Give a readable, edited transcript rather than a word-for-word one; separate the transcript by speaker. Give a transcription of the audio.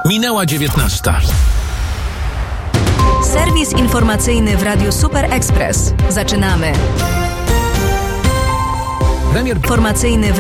Speaker 1: Minęła 19.
Speaker 2: Serwis informacyjny w Radiu Super Express. Zaczynamy.
Speaker 1: Premier
Speaker 2: informacyjny w